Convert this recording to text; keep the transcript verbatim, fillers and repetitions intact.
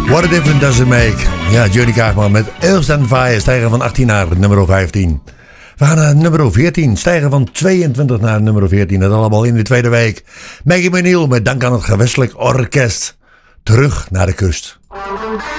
What a difference does it make? Ja, Johnny Kaagman met Earth and Fire, stijgen van achttien naar nummer vijftien. We gaan naar nummer veertien, stijgen van tweeëntwintig naar nummer veertien. Dat allemaal in de tweede week. Maggie McNeil met dank aan het gewestelijk orkest. Terug naar de kust.